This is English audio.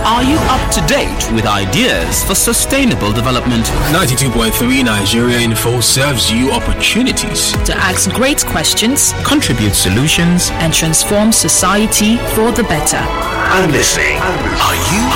Are you up to date with ideas for sustainable development? 92.3 Nigeria Info serves you opportunities to ask great questions, contribute solutions, and transform society for the better. I'm listening. Are you